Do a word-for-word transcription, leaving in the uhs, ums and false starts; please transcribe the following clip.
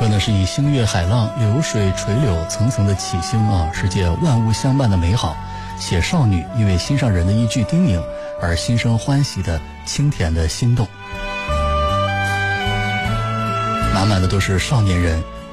歌呢是以星月海浪、流水垂柳层层的起兴啊，世界万物相伴的美好，写少女因为心上人的一句叮咛而心生欢喜的清甜的心动，满满的都是少年人